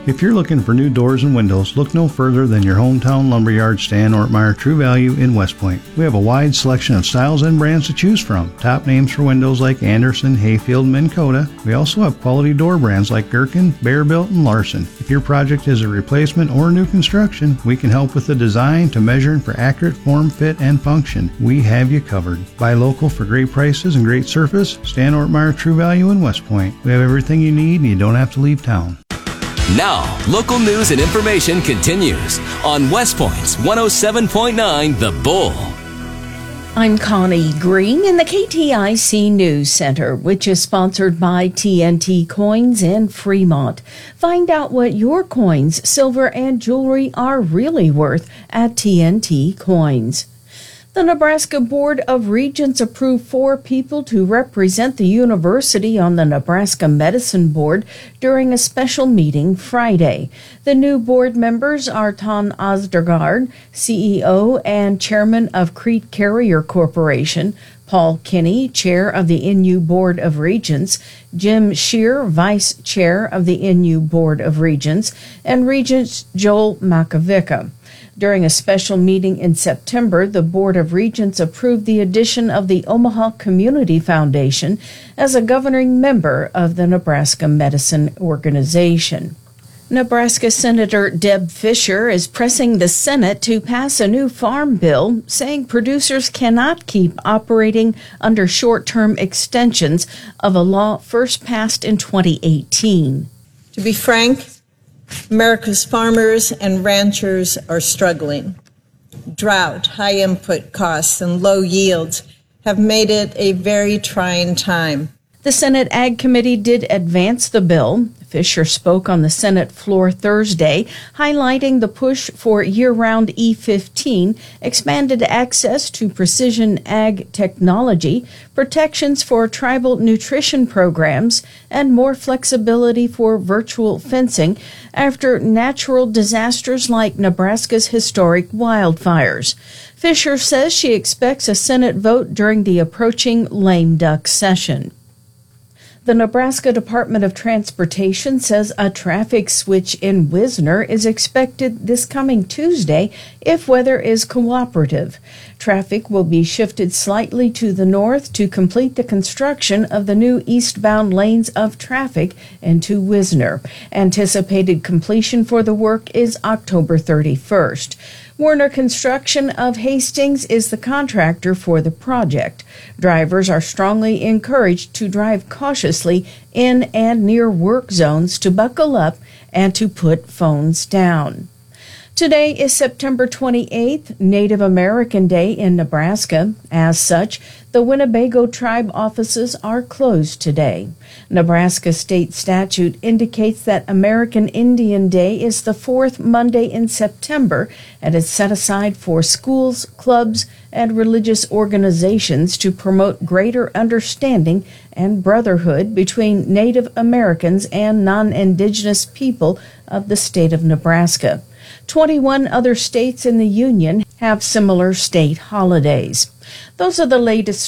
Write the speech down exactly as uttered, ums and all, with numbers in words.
If you're looking for new doors and windows, look no further than your hometown lumberyard Stan Ortmeyer True Value in West Point. We have a wide selection of styles and brands to choose from. Top names for windows like Anderson, Hayfield, and Minn Kota. We also have quality door brands like Gherkin, Bearbuilt, and Larson. If your project is a replacement or new construction, we can help with the design to measuring for accurate form, fit, and function. We have you covered. Buy local for great prices and great service. Stan Ortmeyer True Value in West Point. We have everything you need and you don't have to leave town. Now, local news and information continues on West Point's one oh seven point nine The Bull. I'm Connie Green in the K T I C News Center, which is sponsored by T N T Coins in Fremont. Find out what your coins, silver, and jewelry are really worth at T N T Coins. The Nebraska Board of Regents approved four people to represent the university on the Nebraska Medicine Board during a special meeting Friday. The new board members are Tom Ostergaard, C E O and chairman of Crete Carrier Corporation, Paul Kinney, chair of the N U Board of Regents, Jim Shear, vice chair of the N U Board of Regents, and Regent Joel Makovica. During a special meeting in September, the Board of Regents approved the addition of the Omaha Community Foundation as a governing member of the Nebraska Medicine Organization. Nebraska Senator Deb Fischer is pressing the Senate to pass a new farm bill, saying producers cannot keep operating under short-term extensions of a law first passed in twenty eighteen. To be frank, America's farmers and ranchers are struggling. Drought, high input costs, and low yields have made it a very trying time. The Senate Ag Committee did advance the bill. Fischer spoke on the Senate floor Thursday, highlighting the push for year-round E fifteen, expanded access to precision ag technology, protections for tribal nutrition programs, and more flexibility for virtual fencing after natural disasters like Nebraska's historic wildfires. Fischer says she expects a Senate vote during the approaching lame duck session. The Nebraska Department of Transportation says a traffic switch in Wisner is expected this coming Tuesday if weather is cooperative. Traffic will be shifted slightly to the north to complete the construction of the new eastbound lanes of traffic into Wisner. Anticipated completion for the work is October thirty-first. Werner Construction of Hastings is the contractor for the project. Drivers are strongly encouraged to drive cautiously in and near work zones, to buckle up, and to put phones down. Today is September twenty-eighth, Native American Day in Nebraska. As such, the Winnebago tribe offices are closed today. Nebraska state statute indicates that American Indian Day is the fourth Monday in September and is set aside for schools, clubs, and religious organizations to promote greater understanding and brotherhood between Native Americans and non-Indigenous people of the state of Nebraska. twenty-one other states in the Union have similar state holidays. Those are the latest